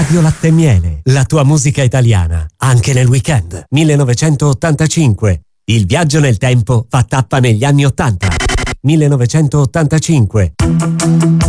Radio Latte e Miele, la tua musica italiana, anche nel weekend. 1985. Il viaggio nel tempo fa tappa negli anni 80. 1985.